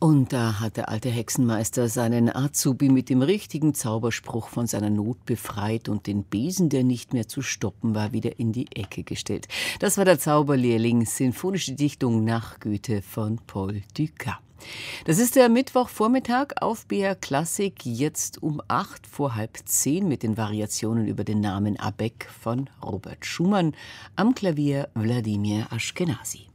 Und da hat der alte Hexenmeister seinen Azubi mit dem richtigen Zauberspruch von seiner Not befreit und den Besen, der nicht mehr zu stoppen war, wieder in die Ecke gestellt. Das war der Zauberlehrling, sinfonische Dichtung nach Goethe von Paul Dukas. Das ist der Mittwochvormittag auf BR Klassik, jetzt um 8 vor halb 10 mit den Variationen über den Namen Abek von Robert Schumann, am Klavier Wladimir Aschkenazy.